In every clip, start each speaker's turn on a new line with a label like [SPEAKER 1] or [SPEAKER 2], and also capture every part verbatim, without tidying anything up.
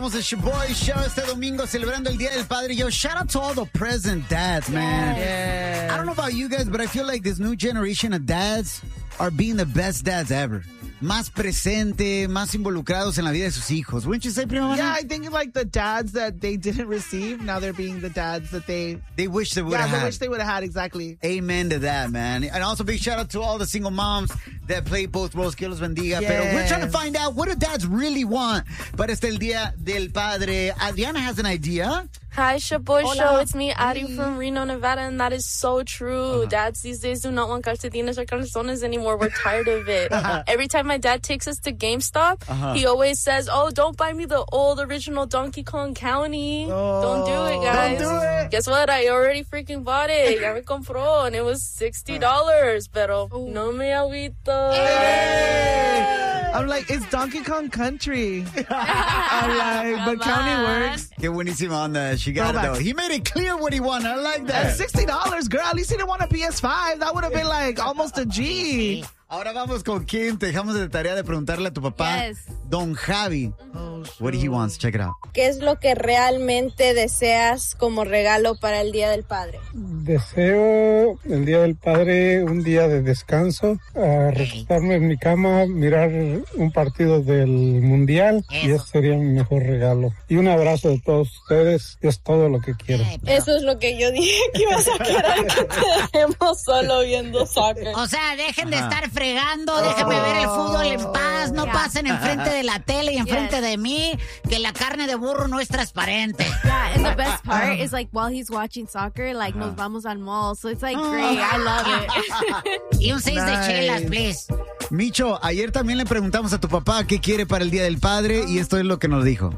[SPEAKER 1] Somos el Shaboy Show este domingo celebrando el Día del Padre. Yo, shout out to all the present dads, man.
[SPEAKER 2] Yes.
[SPEAKER 1] I don't know about you guys, but I feel like this new generation of dads are being the best dads ever. Más presente, más involucrados en la vida de sus hijos. Wouldn't you say, Prima?
[SPEAKER 2] Yeah, I think like the dads that they didn't receive, now they're being the dads that they...
[SPEAKER 1] They wish they would
[SPEAKER 2] yeah,
[SPEAKER 1] have
[SPEAKER 2] they
[SPEAKER 1] had.
[SPEAKER 2] wish they would have had, exactly.
[SPEAKER 1] Amen to that, man. And also big shout out to all the single moms that play both roles. Que los bendiga.
[SPEAKER 2] Yes.
[SPEAKER 1] Pero we're trying to find out, what do dads really want para este el Día del Padre? Adriana has an idea.
[SPEAKER 3] Hi, Shaboy
[SPEAKER 2] Hola.
[SPEAKER 3] Show. It's me, Ari from Reno, Nevada, and that is so true.
[SPEAKER 1] Uh-huh.
[SPEAKER 3] Dads these days do not want calcetines or calzones anymore. We're tired of it. Every time my dad takes us to GameStop,
[SPEAKER 1] Uh-huh.
[SPEAKER 3] he always says, oh, don't buy me the old original Donkey Kong County.
[SPEAKER 2] Oh,
[SPEAKER 3] don't do it, guys.
[SPEAKER 2] don't do it.
[SPEAKER 3] Guess what? I already freaking bought it. Ya me compró, and it was sixty dollars. Pero no me agüito.
[SPEAKER 2] I'm like, it's Donkey Kong Country. I'm like, but county works.
[SPEAKER 1] Qué buenísima onda. She got it,
[SPEAKER 2] Throwbacks.
[SPEAKER 1] though. He made it clear what he wanted. I like
[SPEAKER 2] And
[SPEAKER 1] that.
[SPEAKER 2] sixty dollars, girl. At least he didn't want a P S five. That would have been like almost a G.
[SPEAKER 1] Ahora vamos con Kim. Te dejamos de tarea de preguntarle a tu papá,
[SPEAKER 4] Yes.
[SPEAKER 1] Don Javi,
[SPEAKER 2] Oh,
[SPEAKER 1] what he wants. Check it out.
[SPEAKER 5] ¿Qué es lo que realmente deseas como regalo para el Día del Padre?
[SPEAKER 6] Deseo el Día del Padre un día de descanso, a recostarme en mi cama, mirar un partido del Mundial y ese sería mi mejor regalo. Y un abrazo de todos ustedes, es todo lo que quiero.
[SPEAKER 5] Eso es lo que yo dije que ibas a querer, que te dejemos solo viendo soccer.
[SPEAKER 7] O sea, dejen de estar fregando, déjenme ver el fútbol en paz, no
[SPEAKER 4] Yeah.
[SPEAKER 7] pasen enfrente de la tele y enfrente
[SPEAKER 4] Yes.
[SPEAKER 7] de mí, que la carne de burro no es transparente.
[SPEAKER 4] Yeah, and the best part is like while he's watching soccer, like nos vamos al mall. So it's like great. I love it.
[SPEAKER 7] Y un seis de
[SPEAKER 2] Nice.
[SPEAKER 7] chelas, please.
[SPEAKER 1] Micho, ayer también le preguntamos a tu papá qué quiere para el Día del Padre y esto es lo que nos dijo.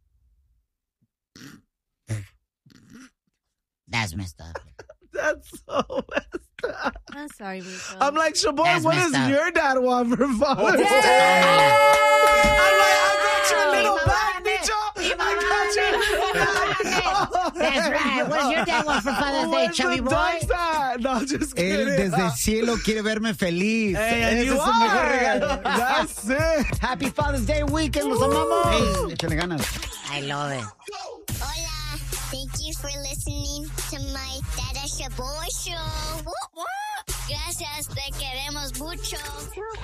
[SPEAKER 7] That's messed up.
[SPEAKER 2] That's so messed up.
[SPEAKER 4] I'm sorry, Micho.
[SPEAKER 2] I'm like, Shaboy,
[SPEAKER 7] That's
[SPEAKER 2] what
[SPEAKER 7] messed
[SPEAKER 2] does
[SPEAKER 7] up.
[SPEAKER 2] your dad want for Father's Day? I'm like, I got your little bag, Micho. I got your
[SPEAKER 7] That's right. What does your dad want for Father's Day,
[SPEAKER 2] Where's
[SPEAKER 7] chubby
[SPEAKER 2] the
[SPEAKER 7] boy?
[SPEAKER 2] ducks at? No, just kidding.
[SPEAKER 1] Él desde el cielo quiere verme feliz.
[SPEAKER 2] Hey, and
[SPEAKER 1] Ese
[SPEAKER 2] you
[SPEAKER 1] es el mejor
[SPEAKER 2] are.
[SPEAKER 1] regalo.
[SPEAKER 2] That's it.
[SPEAKER 1] Happy Father's Day weekend, los amamos. Hey, échale ganas.
[SPEAKER 7] I love it.
[SPEAKER 8] Hola, thank you for listening to my Dada Shaboy Show. Woo, woo. Gracias, te queremos mucho.